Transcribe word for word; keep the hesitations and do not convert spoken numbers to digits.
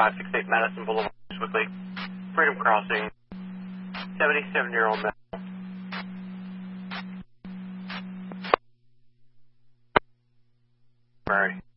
five six eight Madison Boulevard, Sewickley, Freedom Crossing, seventy-seven-year-old male. Murray.